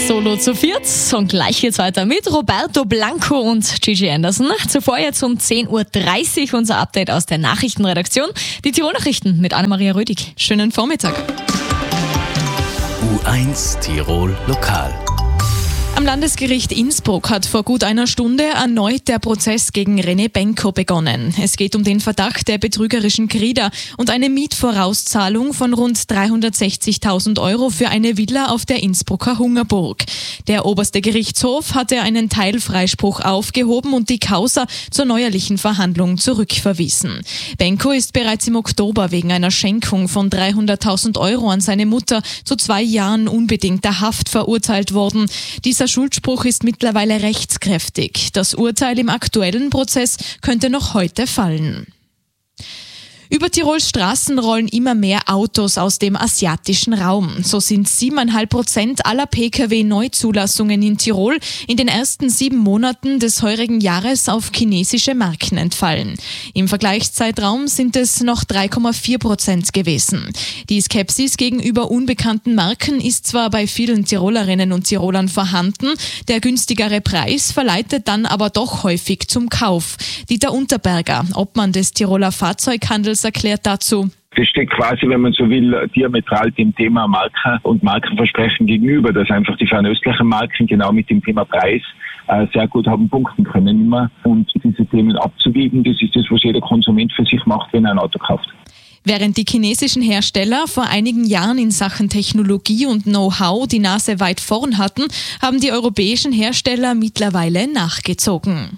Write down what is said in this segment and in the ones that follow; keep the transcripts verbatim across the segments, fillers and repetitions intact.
Solo zu viert und gleich geht's weiter mit Roberto Blanco und Gigi Anderson. Zuvor jetzt um zehn Uhr dreißig unser Update aus der Nachrichtenredaktion. Die Tirol-Nachrichten mit Anna-Maria Rüdig. Schönen Vormittag. U eins Tirol Lokal. Am Landesgericht Innsbruck hat vor gut einer Stunde erneut der Prozess gegen René Benko begonnen. Es geht um den Verdacht der betrügerischen Krieder und eine Mietvorauszahlung von rund dreihundertsechzigtausend Euro für eine Villa auf der Innsbrucker Hungerburg. Der oberste Gerichtshof hatte einen Teilfreispruch aufgehoben und die Causa zur neuerlichen Verhandlung zurückverwiesen. Benko ist bereits im Oktober wegen einer Schenkung von dreihunderttausend Euro an seine Mutter zu zwei Jahren unbedingter Haft verurteilt worden. Dieser Schuldspruch ist mittlerweile rechtskräftig. Das Urteil im aktuellen Prozess könnte noch heute fallen. Über Tirols Straßen rollen immer mehr Autos aus dem asiatischen Raum. So sind siebeneinhalb Prozent aller Pkw-Neuzulassungen in Tirol in den ersten sieben Monaten des heurigen Jahres auf chinesische Marken entfallen. Im Vergleichszeitraum sind es noch drei Komma vier Prozent gewesen. Die Skepsis gegenüber unbekannten Marken ist zwar bei vielen Tirolerinnen und Tirolern vorhanden, der günstigere Preis verleitet dann aber doch häufig zum Kauf. Dieter Unterberger, Obmann des Tiroler Fahrzeughandels, erklärt dazu. Das steht quasi, wenn man so will, diametral dem Thema Marke und Markenversprechen gegenüber, dass einfach die fernöstlichen Marken genau mit dem Thema Preis äh, sehr gut haben punkten können immer. Und diese Themen abzuwiegen, das ist das, was jeder Konsument für sich macht, wenn er ein Auto kauft. Während die chinesischen Hersteller vor einigen Jahren in Sachen Technologie und Know-how die Nase weit vorn hatten, haben die europäischen Hersteller mittlerweile nachgezogen.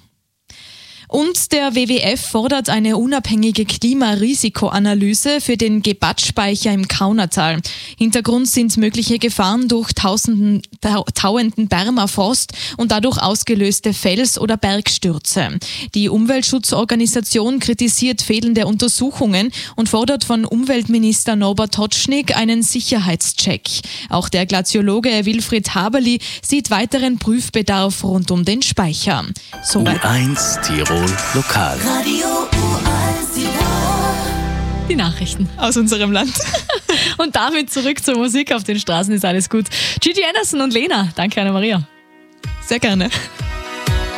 Und der W W F fordert eine unabhängige Klimarisikoanalyse für den Gebatspeicher im Kaunertal. Hintergrund sind mögliche Gefahren durch tausenden, tau, tauenden Permafrost und dadurch ausgelöste Fels- oder Bergstürze. Die Umweltschutzorganisation kritisiert fehlende Untersuchungen und fordert von Umweltminister Norbert Totschnig einen Sicherheitscheck. Auch der Glaziologe Wilfried Haberli sieht weiteren Prüfbedarf rund um den Speicher. Soweit U eins Tirol Lokal. Radio U eins Tirol. Die Nachrichten aus unserem Land. Und damit zurück zur Musik. Auf den Straßen ist alles gut. Gigi Anderson und Lena. Danke, Anna-Maria. Sehr gerne.